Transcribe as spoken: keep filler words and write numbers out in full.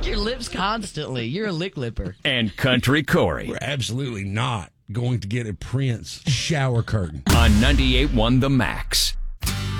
lick your lips constantly. You're a lick lipper. And Country Corey. We're absolutely not going to get a Prince shower curtain. On ninety-eight point one The Max.